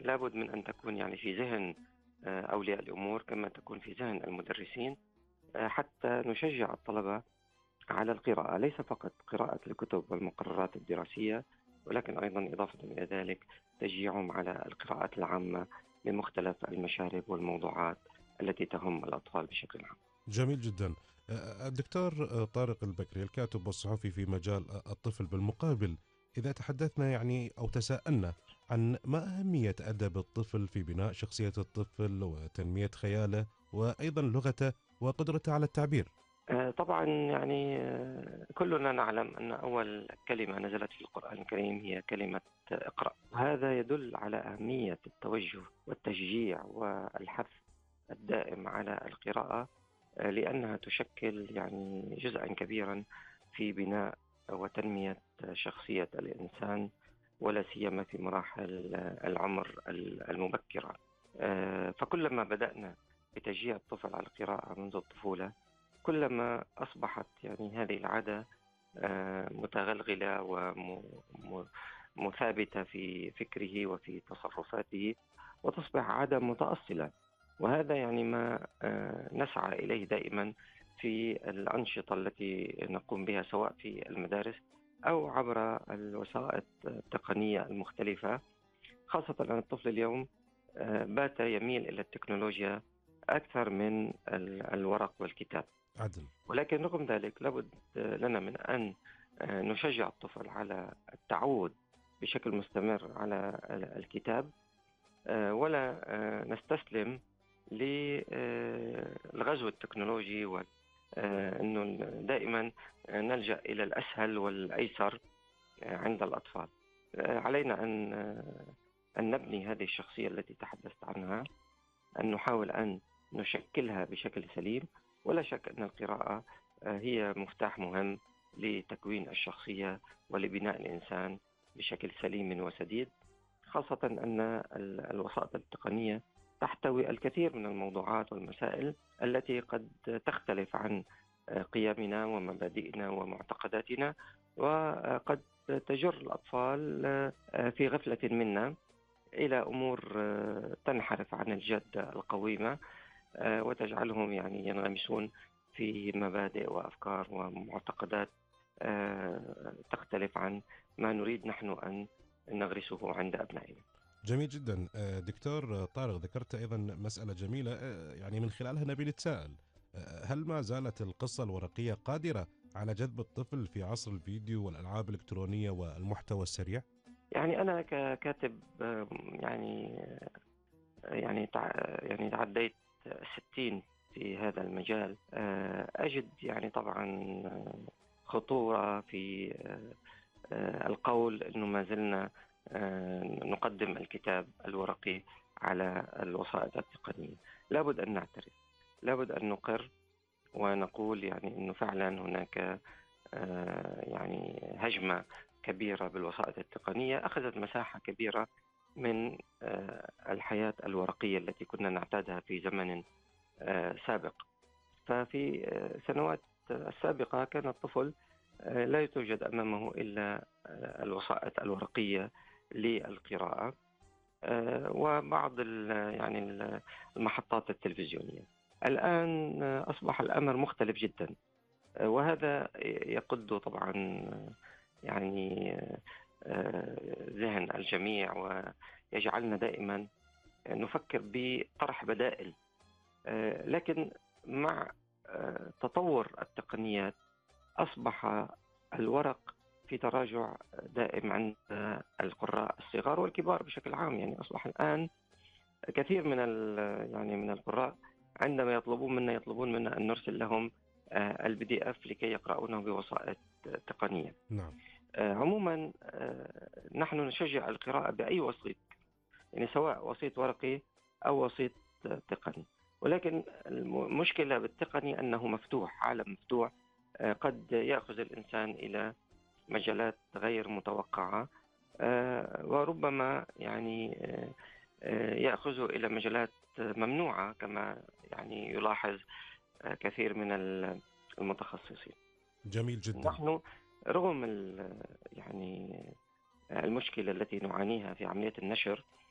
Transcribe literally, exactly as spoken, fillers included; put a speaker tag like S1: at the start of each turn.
S1: لابد من أن تكون يعني في ذهن آه، أولياء الأمور كما تكون في ذهن المدرسين، آه، حتى نشجع الطلبة على القراءة، ليس فقط قراءة الكتب والمقررات الدراسية، ولكن أيضا إضافة إلى ذلك تشجيعهم على القراءات العامة لمختلف المشارب والموضوعات التي تهم الأطفال بشكل عام.
S2: جميل جدا. آه، الدكتور آه، طارق البكري، الكاتب والصحفي في مجال آه، الطفل، بالمقابل إذا تحدثنا يعني أو تساءلنا عن ما أهمية أدب الطفل في بناء شخصية الطفل وتنمية خياله وأيضا لغته وقدرته على التعبير.
S1: آه، طبعا يعني آه، كلنا نعلم أن أول كلمة نزلت في القرآن الكريم هي كلمة آه، اقرأ، وهذا يدل على أهمية التوجه والتشجيع والحث الدائم على القراءة، آه، لأنها تشكل يعني جزءا كبيرا في بناء وتنمية شخصية الإنسان، ولا سيما في مراحل آه، العمر المبكرة. آه، فكلما بدأنا بتشجيع الطفل على القراءة منذ الطفولة، كلما أصبحت يعني هذه العادة آه، متغلغلة ومثابتة في فكره وفي تصرفاته، وتصبح عادة متأصلة. وهذا يعني ما آه، نسعى إليه دائما في الأنشطة التي نقوم بها، سواء في المدارس أو عبر الوسائط التقنية المختلفة، خاصة أن الطفل اليوم آه، بات يميل إلى التكنولوجيا أكثر من ال- الورق والكتاب.
S2: عدل.
S1: ولكن رغم ذلك لابد لنا من أن نشجع الطفل على التعود بشكل مستمر على الكتاب، ولا نستسلم للغزو التكنولوجي، وأنه دائما نلجأ إلى الأسهل والأيسر عند الأطفال. علينا أن أن نبني هذه الشخصية التي تحدثت عنها، أن نحاول أن نشكلها بشكل سليم. ولا شك أن القراءة آه، هي مفتاح مهم لتكوين الشخصية ولبناء الإنسان بشكل سليم وسديد، خاصة أن ال- الوسائط التقنية تحتوي الكثير من الموضوعات والمسائل التي قد تختلف عن آه، قيمنا ومبادئنا ومعتقداتنا، وقد تجر الأطفال آه، في غفلة منا إلى أمور آه، تنحرف عن الجادة القويمة، آه، وتجعلهم يعني ينغمسون في مبادئ وأفكار ومعتقدات آه، تختلف عن ما نريد نحن أن نغرسه عند أبنائنا.
S2: جميل جدا. آه، دكتور طارق، ذكرت أيضا مسألة جميلة آه، يعني من خلالها نبي نتساءل، آه، هل ما زالت القصة الورقية قادرة على جذب الطفل في عصر الفيديو والألعاب الإلكترونية والمحتوى السريع؟
S1: يعني أنا ككاتب آه، يعني آه، يعني تع- يعني تعديت ستين في هذا المجال، آه، أجد يعني طبعا آه، خطورة في آه، آه، القول أنه ما زلنا آه، نقدم الكتاب الورقي على الوسائط التقنية. لابد أن نعترف، لابد أن نقر ونقول يعني أنه فعلا هناك آه، يعني هجمة كبيرة بالوسائط التقنية، أخذت مساحة كبيرة من آه، الحياة الورقية التي كنا نعتادها في زمن آه، سابق. ففي آه، سنوات السابقة كان الطفل آه، لا توجد أمامه إلا آه، الوسائط الورقية للقراءة، آه، وبعض ال- يعني ال- المحطات التلفزيونية. الآن آه، أصبح الأمر مختلف جدا، آه، وهذا يقود طبعا آه، يعني آه، آه، ذهن الجميع، ويجعلنا دائما نفكر بطرح بدائل. آه، لكن مع آه، تطور التقنيات أصبح الورق في تراجع دائم عند القراء الصغار والكبار بشكل عام. يعني أصبح الآن كثير من ال- يعني من القراء عندما يطلبون منا يطلبون منا أن نرسل لهم البي دي اف لكي يقرؤونه بوسائط تقنية.
S2: نعم.
S1: آه، عموما آه، نحن نشجع القراءة بأي وسيط، يعني سواء وسيط ورقي أو وسيط تقني، ولكن المشكلة بالتقني أنه مفتوح، عالم مفتوح، آه، قد يأخذ الإنسان إلى مجالات غير متوقعة، آه، وربما يعني آه، آه، يأخذه إلى مجالات ممنوعة، كما يعني يلاحظ آه، كثير من المتخصصين.
S2: جميل جدا.
S1: نحن رغم ال- يعني المشكلة التي نعانيها في عملية النشر،